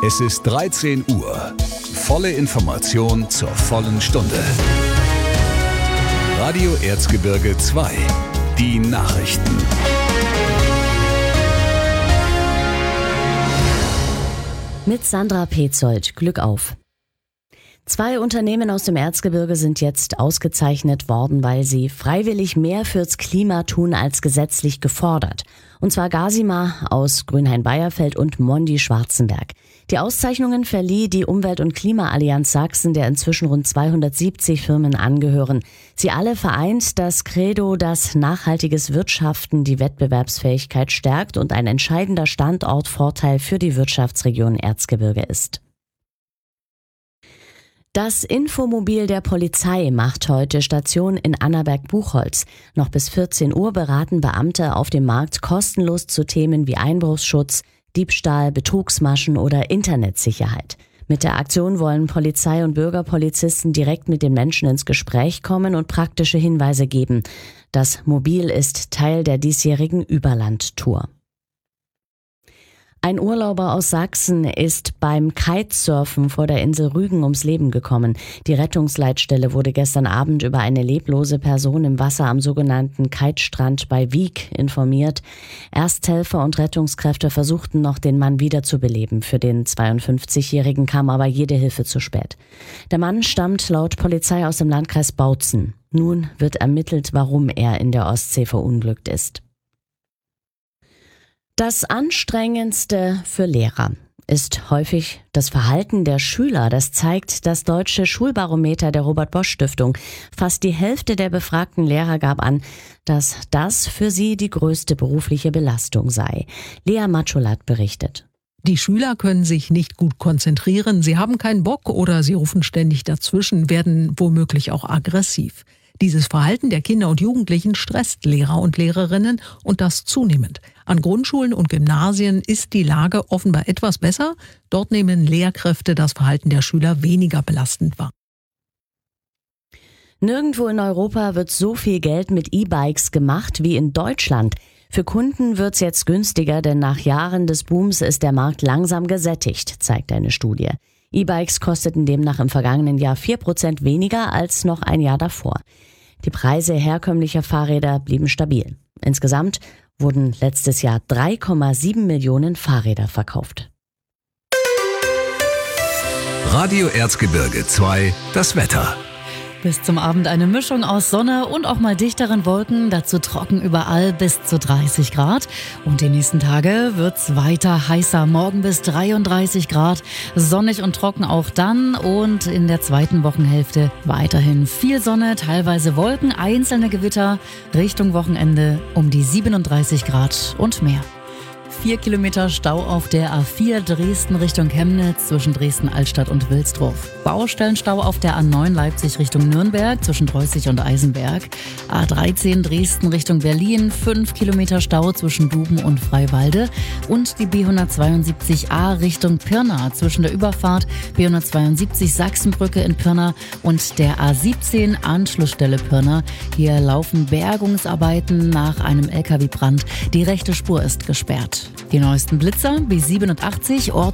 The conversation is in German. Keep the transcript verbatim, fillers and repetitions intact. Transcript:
Es ist dreizehn Uhr. Volle Information zur vollen Stunde. Radio Erzgebirge zwei. Die Nachrichten. Mit Sandra Petzold. Glück auf. Zwei Unternehmen aus dem Erzgebirge sind jetzt ausgezeichnet worden, weil sie freiwillig mehr fürs Klima tun als gesetzlich gefordert. Und zwar Gasima aus Grünhain-Beierfeld und Mondi Schwarzenberg. Die Auszeichnungen verlieh die Umwelt- und Klimaallianz Sachsen, der inzwischen rund zweihundertsiebzig Firmen angehören. Sie alle vereint das Credo, dass nachhaltiges Wirtschaften die Wettbewerbsfähigkeit stärkt und ein entscheidender Standortvorteil für die Wirtschaftsregion Erzgebirge ist. Das Infomobil der Polizei macht heute Station in Annaberg-Buchholz. Noch bis vierzehn Uhr beraten Beamte auf dem Markt kostenlos zu Themen wie Einbruchsschutz, Diebstahl, Betrugsmaschen oder Internetsicherheit. Mit der Aktion wollen Polizei und Bürgerpolizisten direkt mit den Menschen ins Gespräch kommen und praktische Hinweise geben. Das Mobil ist Teil der diesjährigen Überland-Tour. Ein Urlauber aus Sachsen ist beim Kitesurfen vor der Insel Rügen ums Leben gekommen. Die Rettungsleitstelle wurde gestern Abend über eine leblose Person im Wasser am sogenannten Kitestrand bei Wiek informiert. Ersthelfer und Rettungskräfte versuchten noch, den Mann wiederzubeleben. Für den zweiundfünfzigjährigen kam aber jede Hilfe zu spät. Der Mann stammt laut Polizei aus dem Landkreis Bautzen. Nun wird ermittelt, warum er in der Ostsee verunglückt ist. Das Anstrengendste für Lehrer ist häufig das Verhalten der Schüler. Das zeigt das deutsche Schulbarometer der Robert-Bosch-Stiftung. Fast die Hälfte der befragten Lehrer gab an, dass das für sie die größte berufliche Belastung sei. Lea Matscholat berichtet. Die Schüler können sich nicht gut konzentrieren, sie haben keinen Bock oder sie rufen ständig dazwischen, werden womöglich auch aggressiv. Dieses Verhalten der Kinder und Jugendlichen stresst Lehrer und Lehrerinnen und das zunehmend. An Grundschulen und Gymnasien ist die Lage offenbar etwas besser. Dort nehmen Lehrkräfte das Verhalten der Schüler weniger belastend wahr. Nirgendwo in Europa wird so viel Geld mit E-Bikes gemacht wie in Deutschland. Für Kunden wird's jetzt günstiger, denn nach Jahren des Booms ist der Markt langsam gesättigt, zeigt eine Studie. E-Bikes kosteten demnach im vergangenen Jahr vier Prozent weniger als noch ein Jahr davor. Die Preise herkömmlicher Fahrräder blieben stabil. Insgesamt wurden letztes Jahr drei Komma sieben Millionen Fahrräder verkauft. Radio Erzgebirge zwei, das Wetter. Bis zum Abend eine Mischung aus Sonne und auch mal dichteren Wolken, dazu trocken überall bis zu dreißig Grad. Und die nächsten Tage wird's weiter heißer, morgen bis dreiunddreißig Grad, sonnig und trocken auch dann. Und in der zweiten Wochenhälfte weiterhin viel Sonne, teilweise Wolken, einzelne Gewitter, Richtung Wochenende um die siebenunddreißig Grad und mehr. Vier Kilometer Stau auf der A vier Dresden Richtung Chemnitz zwischen Dresden-Altstadt und Wilsdruff. Baustellenstau auf der A neun Leipzig Richtung Nürnberg zwischen Dreußig und Eisenberg. A dreizehn Dresden Richtung Berlin, fünf Kilometer Stau zwischen Duben und Freiwalde. Und die B hundertzweiundsiebzig A Richtung Pirna zwischen der Überfahrt B hundertzweiundsiebzig Sachsenbrücke in Pirna und der A siebzehn Anschlussstelle Pirna. Hier laufen Bergungsarbeiten nach einem L K W-Brand. Die rechte Spur ist gesperrt. Die neuesten Blitzer B siebenundachtzig Ort